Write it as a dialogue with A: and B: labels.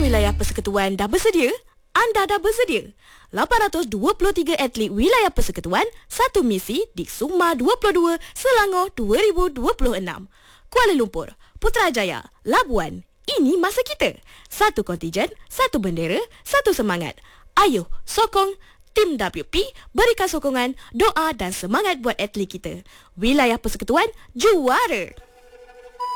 A: wilayah persekutuan dah bersedia? Anda dah bersedia? 823 atlet wilayah persekutuan, satu misi di Sukma 22 Selangor 2026. Kuala Lumpur, Putrajaya, Labuan, ini masa kita. Satu kontijen, satu bendera, satu semangat. Ayuh, sokong tim WP, berikan sokongan, doa dan semangat buat atlet kita. Wilayah persekutuan juara.